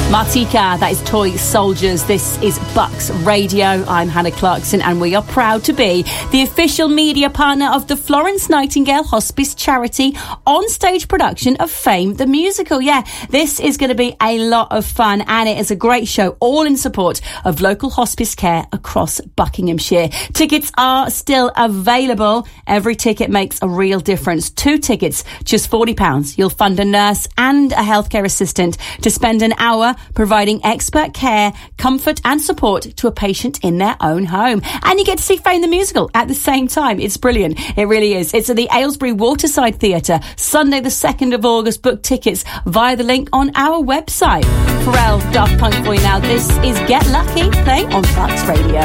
Martika, that is Toy Soldiers. This is Bucks Radio. I'm Hannah Clarkson, and we are proud to be the official media partner of the Florence Nightingale Hospice charity on-stage production of Fame the Musical. Yeah, this is going to be a lot of fun, and it is a great show, all in support of local hospice care across Buckinghamshire. Tickets are still available. Every ticket makes a real difference. 2 tickets, just £40. You'll fund a nurse and a healthcare assistant to spend an hour providing expert care, comfort and support to a patient in their own home. And you get to see Fame the Musical at the same time. It's brilliant. It really is. It's at the Aylesbury Waterside Theatre, Sunday the 2nd of August. Book tickets via the link on our website. Pharrell, Daft Punk for you now. This is Get Lucky, playing on Bucks Radio.